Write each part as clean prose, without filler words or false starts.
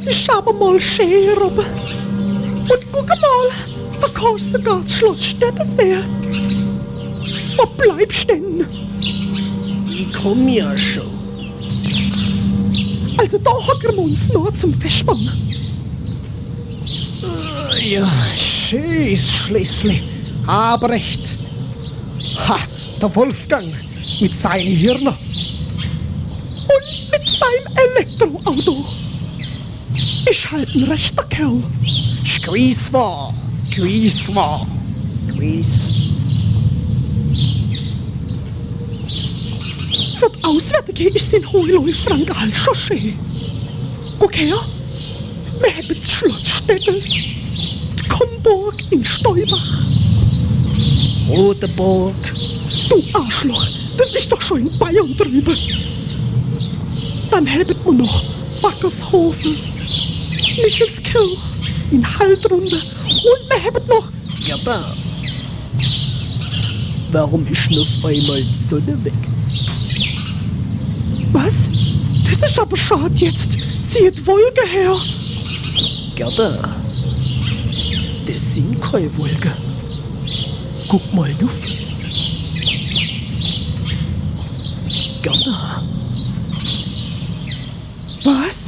Das ist aber mal schön, Robbe. Und guck mal, da kannst du sogar das Schloss Städte sehen. Wo bleibst du denn? Ich komm ja schon. Also da hocken wir uns noch zum Festspann. Ja, schönes Schlüssel. Aber recht. Ha, der Wolfgang mit seinen Hirn. Und mit seinem Elektroauto. Ist halt ein rechter Kerl. Squeeze war. Für die Auswärtige ist in Hohenlohe-Franken halt schon schön. Guck her, wir haben das Schloss Städte, die Komburg in Steubach. Rodeburg. Du Arschloch, das ist doch schon in Bayern drüben. Dann haben wir noch Backershofen, Michelskirch, in Haltrunde und wir haben noch... Ja da. Warum ist denn auf einmal die Sonne weg? Was? Das ist aber schade jetzt. Zieht Wolke her. Gerda, das sind keine Wolken. Guck mal auf. Gerda, Was?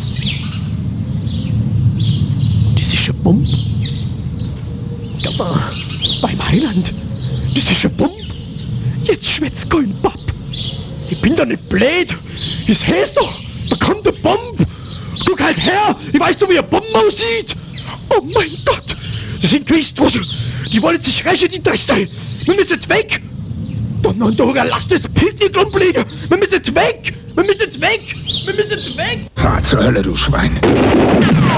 das ist eine Bombe. Gerda, Beim Heiland? Das ist eine Bombe. Jetzt schwätzt kein Bab. ich bin doch nicht blöd. Das heißt doch, da kommt eine Bombe. Guck halt her, ich weiß doch, wie eine Bombe aussieht. Oh mein Gott. Das sind Quistrusse. Die wollen sich rächen, die Drecksteil. Wir müssen jetzt weg. Donnerndorger, lasst das Picknick rumliegen. Wir müssen jetzt weg. Wir müssen jetzt weg. Fahr zur Hölle, du Schwein.